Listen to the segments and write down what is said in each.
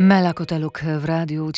Mela Koteluk w radiu.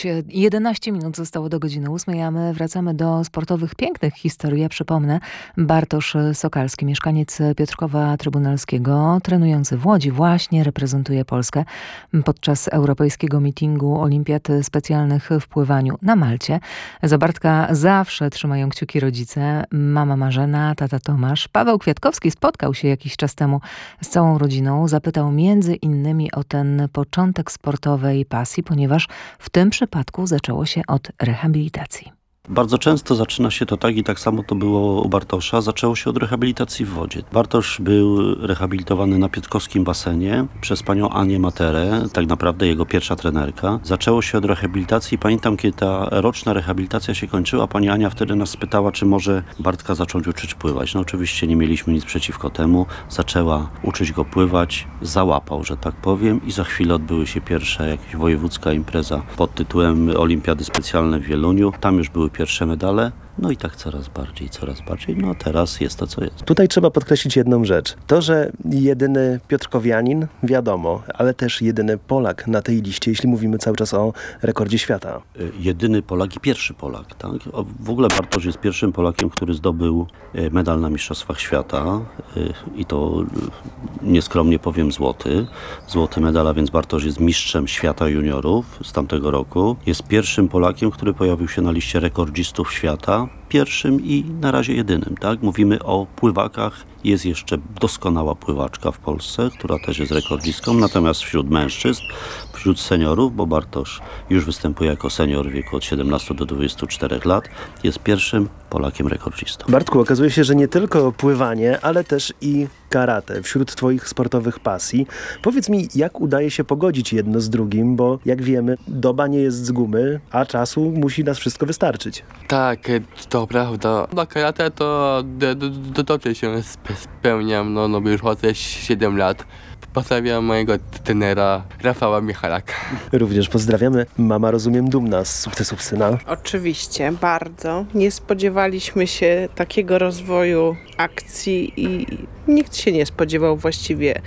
11 minut zostało do godziny 8, a my wracamy do sportowych, pięknych historii. Ja przypomnę, Bartosz Sokalski, mieszkaniec Piotrkowa Trybunalskiego, trenujący w Łodzi, właśnie reprezentuje Polskę podczas europejskiego meetingu olimpiad specjalnych w pływaniu na Malcie. Za Bartka zawsze trzymają kciuki rodzice, mama Marzena, tata Tomasz. Paweł Kwiatkowski spotkał się jakiś czas temu z całą rodziną. Zapytał między innymi o ten początek sportowej pasji, ponieważ w tym przypadku zaczęło się od rehabilitacji. Bardzo często zaczyna się to tak i tak samo to było u Bartosza. Zaczęło się od rehabilitacji w wodzie. Bartosz był rehabilitowany na piotrkowskim basenie przez panią Anię Materę, tak naprawdę jego pierwsza trenerka. Zaczęło się od rehabilitacji. Pamiętam, kiedy ta roczna rehabilitacja się kończyła, pani Ania wtedy nas spytała, czy może Bartka zacząć uczyć pływać. No oczywiście nie mieliśmy nic przeciwko temu. Zaczęła uczyć go pływać, załapał, że tak powiem, i za chwilę odbyły się pierwsze jakaś wojewódzka impreza pod tytułem Olimpiady Specjalne w Wieluniu. Tam już były pierwsze medale, no i tak coraz bardziej. No teraz jest to, co jest. Tutaj trzeba podkreślić jedną rzecz. To, że jedyny piotrkowianin, wiadomo, ale też jedyny Polak na tej liście, jeśli mówimy cały czas o rekordzie świata. Jedyny Polak i pierwszy Polak, tak? W ogóle Bartosz jest pierwszym Polakiem, który zdobył medal na Mistrzostwach Świata i to nieskromnie powiem złoty medal, a więc Bartosz jest mistrzem świata juniorów z tamtego roku. Jest pierwszym Polakiem, który pojawił się na liście rekordzistów świata. Pierwszym i na razie jedynym, tak? Mówimy o pływakach. Jest jeszcze doskonała pływaczka w Polsce, która też jest rekordzistką, natomiast wśród mężczyzn, wśród seniorów, bo Bartosz już występuje jako senior w wieku od 17 do 24 lat, jest pierwszym Polakiem rekordzistą. Bartku, okazuje się, że nie tylko pływanie, ale też i karate wśród twoich sportowych pasji. Powiedz mi, jak udaje się pogodzić jedno z drugim, bo jak wiemy, doba nie jest z gumy, a czasu musi nas wszystko wystarczyć. Tak, to prawda. Na karate to dobrze się spełniam, no bo już chodzę 7 lat. Pozdrawiam mojego trenera Rafała Michalaka. Również pozdrawiamy. Mama, rozumiem, dumna z sukcesów syna. Oczywiście, bardzo. Nie spodziewaliśmy się takiego rozwoju akcji i nikt się nie spodziewał właściwie,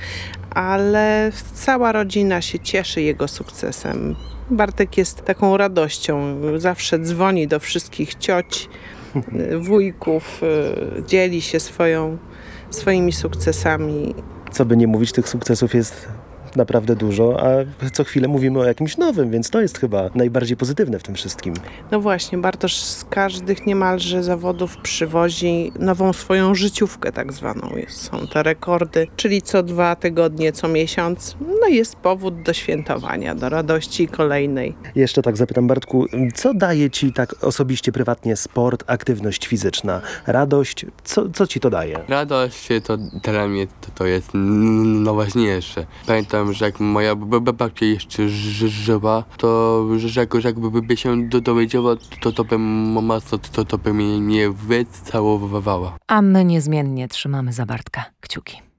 ale cała rodzina się cieszy jego sukcesem. Bartek jest taką radością. Zawsze dzwoni do wszystkich cioć, wujków, dzieli się swoimi sukcesami. Co by nie mówić, tych sukcesów jest naprawdę dużo, a co chwilę mówimy o jakimś nowym, więc to jest chyba najbardziej pozytywne w tym wszystkim. No właśnie, Bartosz z każdych niemalże zawodów przywozi nową swoją życiówkę tak zwaną. Są te rekordy, czyli co 2 tygodnie, co miesiąc. No jest powód do świętowania, do radości kolejnej. Jeszcze tak zapytam, Bartku, co daje ci tak osobiście, prywatnie sport, aktywność fizyczna, radość? Co ci to daje? Radość to dla mnie to jest najważniejsze. Pamiętam, że jak moja babcia jeszcze żyła, to że jakby się dowiedziała, to by mama to by mnie wycałowywała. A my niezmiennie trzymamy za Bartka kciuki.